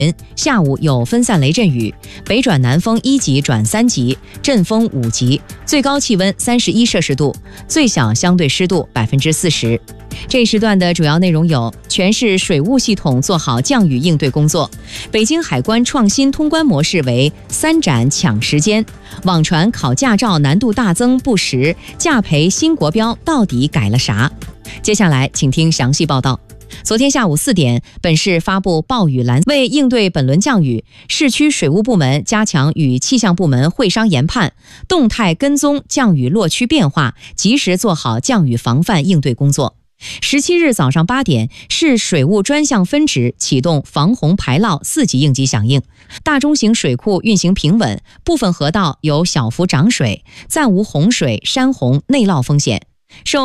下午有分散雷阵雨，北转南风1级转3级，阵风5级，最高气温31摄氏度，最小相对湿度40%。这一时段的主要内容有：全市水务系统做好降雨应对工作；北京海关创新通关模式为3展抢时间；网传考驾照难度大增不实，驾培新国标到底改了啥？接下来请听详细报道。昨天下午4点，本市发布暴雨蓝。为应对本轮降雨，市区水务部门加强与气象部门会商研判，动态跟踪降雨落区变化，及时做好降雨防范应对工作。17日早上8点，市水务专项分值启动防洪排涝4级应急响应，大中型水库运行平稳，部分河道有小幅涨水，暂无洪水、山洪、内涝风险。受